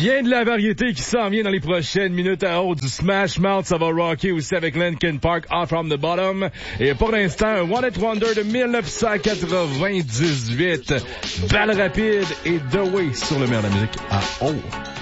Bien de la variété qui s'en vient dans les prochaines minutes à haut du Smash Mouth. Ça va rocker aussi avec Linkin Park, Off From The Bottom. Et pour l'instant, un One Hit Wonder de 1998. Balle rapide et The Way sur le meilleur de la musique à haut.